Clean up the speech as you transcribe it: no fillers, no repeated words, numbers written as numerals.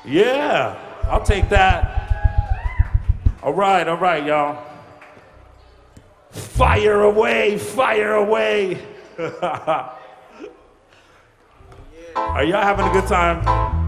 Yeah, I'll take that. All right, y'all. Fire away, fire away. Are y'all having a good time?